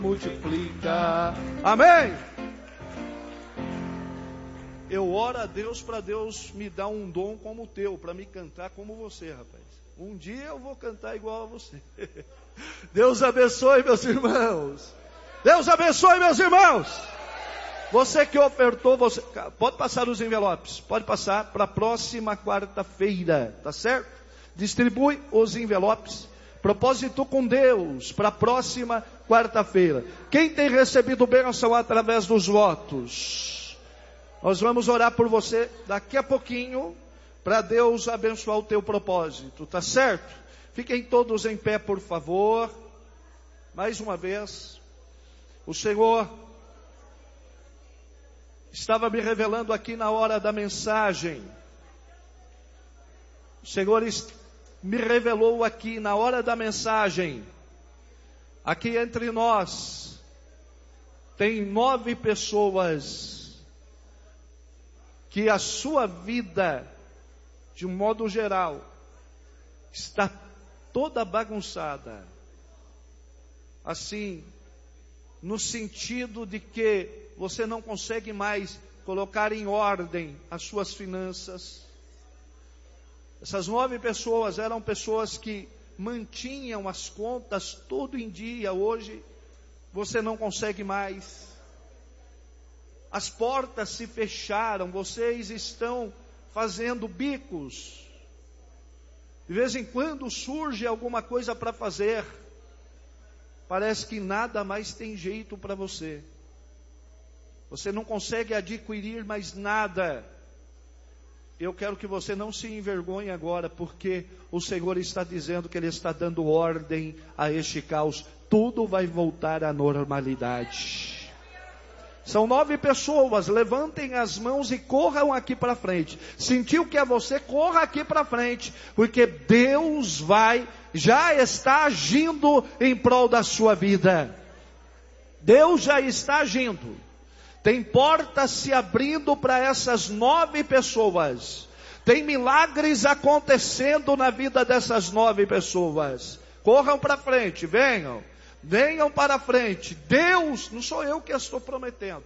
multiplica. Amém? Eu oro a Deus para Deus me dar um dom como o teu, para me cantar como você, rapaz. Um dia eu vou cantar igual a você. Deus abençoe, meus irmãos. Deus abençoe, meus irmãos. Você que ofertou, você pode passar os envelopes, pode passar para a próxima quarta-feira, tá certo? Distribui os envelopes. Propósito com Deus para a próxima quarta-feira. Quem tem recebido bênção através dos votos? Nós vamos orar por você daqui a pouquinho, para Deus abençoar o teu propósito, tá certo? Fiquem todos em pé, por favor. Mais uma vez, o Senhor estava me revelando aqui na hora da mensagem. O Senhor me revelou aqui na hora da mensagem. Aqui entre nós tem 9 pessoas que a sua vida, de um modo geral, está toda bagunçada. Assim, no sentido de que você não consegue mais colocar em ordem as suas finanças. Essas 9 pessoas eram pessoas que mantinham as contas todo em dia. Hoje, você não consegue mais. As portas se fecharam, vocês estão fazendo bicos. De vez em quando surge alguma coisa para fazer. Parece que nada mais tem jeito para você. Você não consegue adquirir mais nada. Eu quero que você não se envergonhe agora, porque o Senhor está dizendo que Ele está dando ordem a este caos. Tudo vai voltar à normalidade. São 9 pessoas, levantem as mãos e corram aqui para frente. Sentiu que é você, corra aqui para frente, porque Deus já está agindo em prol da sua vida. Deus já está agindo. Tem portas se abrindo para essas 9 pessoas. Tem milagres acontecendo na vida dessas 9 pessoas. Corram para frente, venham. Venham para frente. Deus, não sou eu que estou prometendo.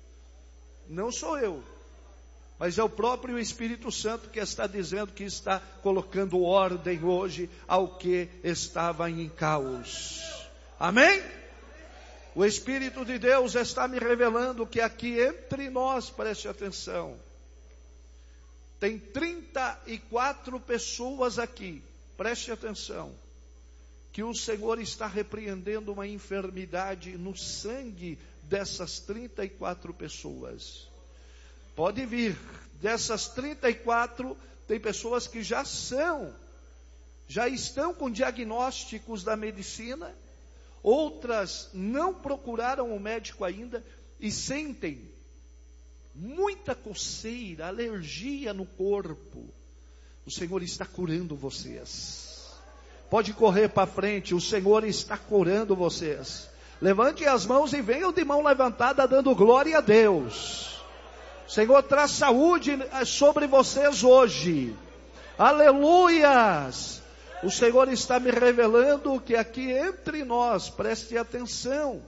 Não sou eu. Mas é o próprio Espírito Santo que está dizendo que está colocando ordem hoje ao que estava em caos. Amém? O Espírito de Deus está me revelando que aqui entre nós, preste atenção, tem 34 pessoas aqui, preste atenção, que o Senhor está repreendendo uma enfermidade no sangue dessas 34 pessoas. Pode vir, dessas 34, tem pessoas que já estão com diagnósticos da medicina. Outras não procuraram o médico ainda e sentem muita coceira, alergia no corpo. O Senhor está curando vocês. Pode correr para frente, o Senhor está curando vocês. Levante as mãos e venham de mão levantada dando glória a Deus. O Senhor traz saúde sobre vocês hoje. Aleluias! O Senhor está me revelando que aqui entre nós, preste atenção,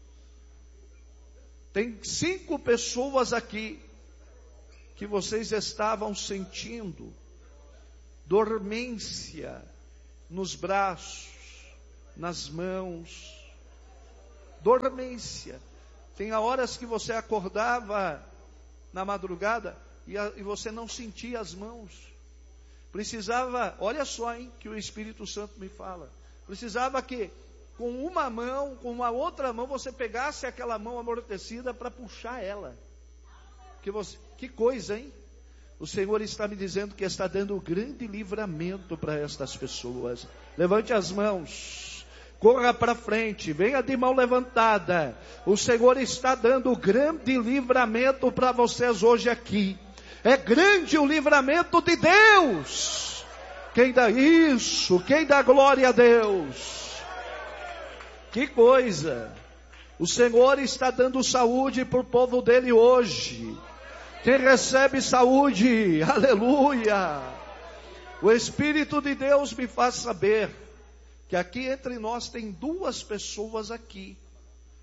tem 5 pessoas aqui que vocês estavam sentindo dormência nos braços, nas mãos, dormência. Tem horas que você acordava na madrugada e você não sentia as mãos. Precisava, olha só, que o Espírito Santo me fala. Precisava que com uma mão, com uma outra mão, você pegasse aquela mão amortecida para puxar ela. Que coisa, hein? O Senhor está me dizendo que está dando grande livramento para estas pessoas. Levante as mãos. Corra para frente, venha de mão levantada. O Senhor está dando grande livramento para vocês hoje aqui. É grande o livramento de Deus. Quem dá isso? Quem dá glória a Deus? Que coisa! O Senhor está dando saúde para o povo dele hoje. Quem recebe saúde, aleluia! O Espírito de Deus me faz saber que aqui entre nós tem 2 pessoas aqui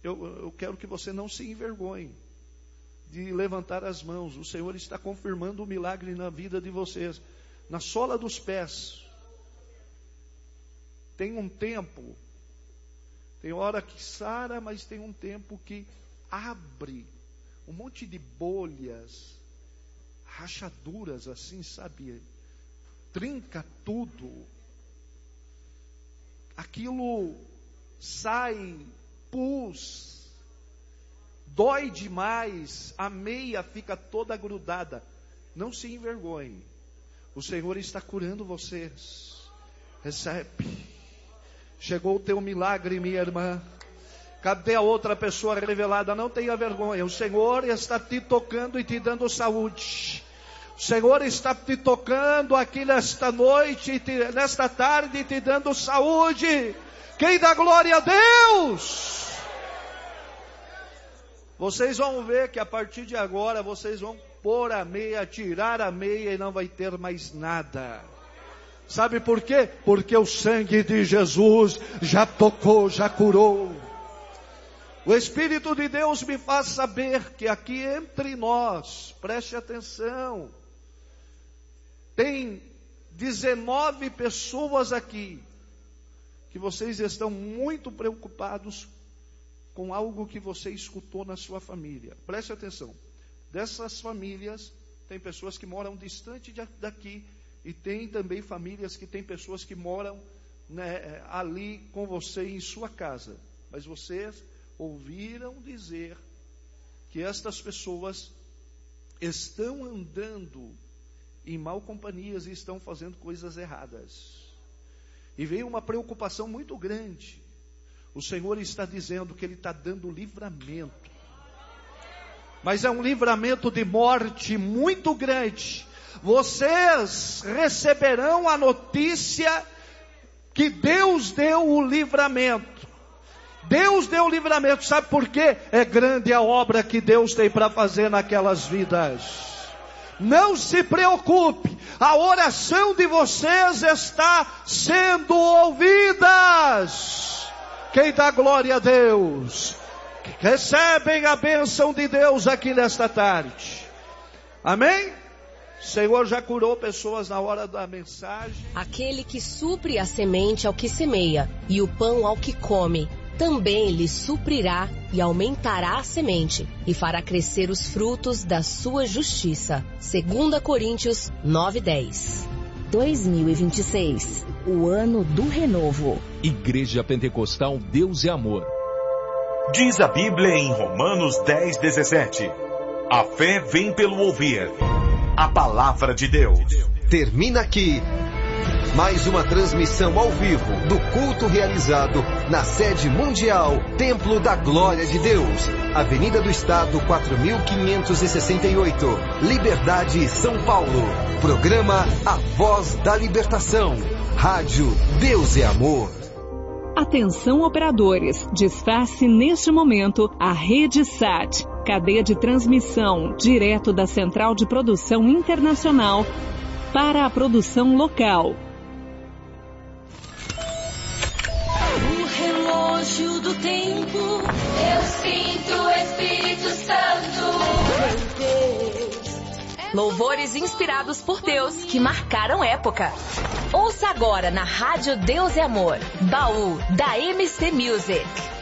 eu quero que você não se envergonhe de levantar as mãos. O Senhor está confirmando o milagre na vida de vocês. Na sola dos pés. Tem um tempo, tem hora que sara, mas tem um tempo que abre um monte de bolhas, rachaduras assim, sabe? Trinca tudo. Aquilo sai, pus, dói demais, a meia fica toda grudada. Não se envergonhe. O Senhor está curando vocês. Recebe. Chegou o teu milagre, minha irmã. Cadê a outra pessoa revelada? Não tenha vergonha. O Senhor está te tocando e te dando saúde. O Senhor está te tocando aqui nesta noite, nesta tarde, te dando saúde. Quem dá glória a Deus? Vocês vão ver que a partir de agora, vocês vão pôr a meia, tirar a meia e não vai ter mais nada. Sabe por quê? Porque o sangue de Jesus já tocou, já curou. O Espírito de Deus me faz saber que aqui entre nós, preste atenção, tem 19 pessoas aqui, que vocês estão muito preocupados com algo que você escutou na sua família. Preste atenção, dessas famílias, tem pessoas que moram distante daqui, e tem também famílias que tem pessoas que moram, né, ali com você em sua casa. Mas vocês ouviram dizer que estas pessoas estão andando em mal companhias e estão fazendo coisas erradas. E veio uma preocupação muito grande. O Senhor está dizendo que Ele está dando livramento. Mas é um livramento de morte muito grande. Vocês receberão a notícia que Deus deu o livramento. Deus deu o livramento, sabe por quê? É grande a obra que Deus tem para fazer naquelas vidas. Não se preocupe, a oração de vocês está sendo ouvidas. Quem dá glória a Deus? Recebem a bênção de Deus aqui nesta tarde. Amém? O Senhor já curou pessoas na hora da mensagem. Aquele que supre a semente ao que semeia e o pão ao que come, também lhe suprirá e aumentará a semente e fará crescer os frutos da sua justiça. 2 Coríntios 9:10. 2026, o ano do renovo. Igreja Pentecostal Deus é Amor. Diz a Bíblia em Romanos 10:17. A fé vem pelo ouvir a palavra de Deus. Termina aqui mais uma transmissão ao vivo do culto realizado na sede mundial Templo da Glória de Deus, Avenida do Estado 4568, Liberdade, São Paulo. Programa A Voz da Libertação. Rádio Deus é Amor. Atenção operadores, desface neste momento a Rede SAT, cadeia de transmissão direto da Central de Produção Internacional para a produção local. O relógio do tempo, eu sinto o Espírito Santo. Meu Deus. Louvores inspirados por Deus que marcaram época. Ouça agora na Rádio Deus é Amor, Baú da MC Music.